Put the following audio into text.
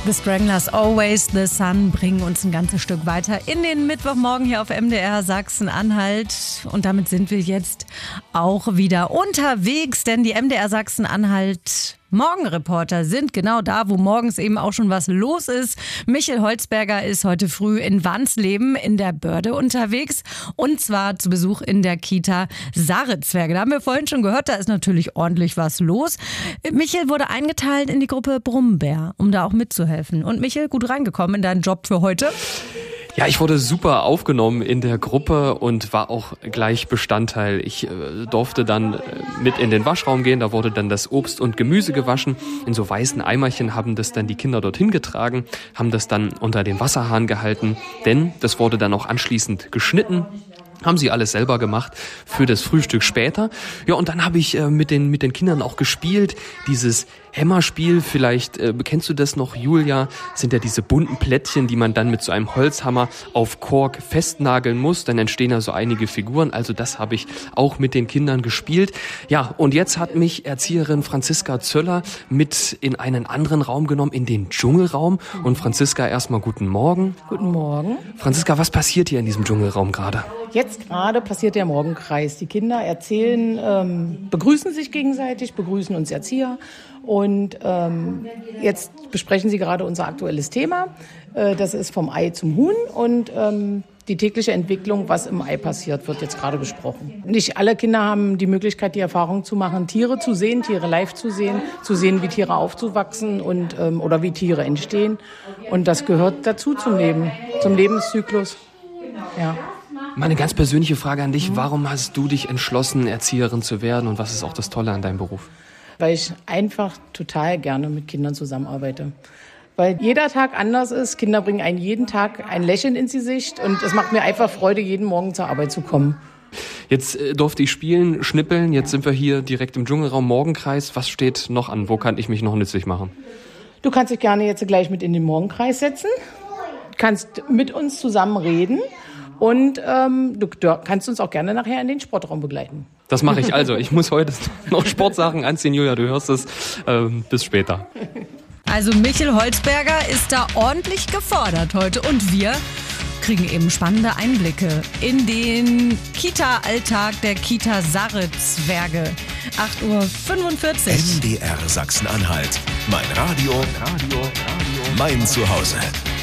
The Stranglers, Always the Sun, bringen uns ein ganzes Stück weiter in den Mittwochmorgen hier auf MDR Sachsen-Anhalt. Und damit sind wir jetzt auch wieder unterwegs, denn die MDR Sachsen-Anhalt Morgenreporter sind genau da, wo morgens eben auch schon was los ist. Michel Holzberger ist heute früh in Wansleben in der Börde unterwegs und zwar zu Besuch in der Kita Sarre-Zwerge. Da haben wir vorhin schon gehört, da ist natürlich ordentlich was los. Michel wurde eingeteilt in die Gruppe Brummbär, um da auch mitzuhelfen. Und Michel, gut reingekommen in deinen Job für heute? Ja, ich wurde super aufgenommen in der Gruppe und war auch gleich Bestandteil. Ich durfte dann mit in den Waschraum gehen, da wurde dann das Obst und Gemüse gewaschen. In so weißen Eimerchen haben das dann die Kinder dorthin getragen, haben das dann unter den Wasserhahn gehalten, denn das wurde dann auch anschließend geschnitten. Haben sie alles selber gemacht für das Frühstück später. Ja, und dann habe ich mit den Kindern auch gespielt. Dieses Hämmerspiel, vielleicht kennst du das noch, Julia, sind ja diese bunten Plättchen, die man dann mit so einem Holzhammer auf Kork festnageln muss. Dann entstehen da so einige Figuren. Also das habe ich auch mit den Kindern gespielt. Ja, und jetzt hat mich Erzieherin Franziska Zöller mit in einen anderen Raum genommen, in den Dschungelraum. Und Franziska, erstmal guten Morgen. Guten Morgen. Franziska, was passiert hier in diesem Dschungelraum gerade? Jetzt gerade passiert der Morgenkreis. Die Kinder erzählen, begrüßen sich gegenseitig, begrüßen uns Erzieher. Und jetzt besprechen sie gerade unser aktuelles Thema. Das ist vom Ei zum Huhn und die tägliche Entwicklung, was im Ei passiert, wird jetzt gerade besprochen. Nicht alle Kinder haben die Möglichkeit, die Erfahrung zu machen, Tiere zu sehen, Tiere live zu sehen, wie Tiere aufzuwachsen und oder wie Tiere entstehen. Und das gehört dazu zum Leben, zum Lebenszyklus. Ja. Meine ganz persönliche Frage an dich, warum hast du dich entschlossen, Erzieherin zu werden und was ist auch das Tolle an deinem Beruf? Weil ich einfach total gerne mit Kindern zusammenarbeite. Weil jeder Tag anders ist. Kinder bringen einen jeden Tag ein Lächeln ins Gesicht und es macht mir einfach Freude, jeden Morgen zur Arbeit zu kommen. Jetzt durfte ich spielen, schnippeln, jetzt sind wir hier direkt im Dschungelraum Morgenkreis. Was steht noch an? Wo kann ich mich noch nützlich machen? Du kannst dich gerne jetzt gleich mit in den Morgenkreis setzen, kannst mit uns zusammen reden. Und du kannst uns auch gerne nachher in den Sportraum begleiten. Das mache ich also. Ich muss heute noch Sportsachen anziehen, Julia, du hörst es. Bis später. Also Michel Holzberger ist da ordentlich gefordert heute und wir kriegen eben spannende Einblicke in den Kita-Alltag der Kita Sarre-Zwerge. 8:45 Uhr. MDR Sachsen-Anhalt. Mein Radio, mein Zuhause.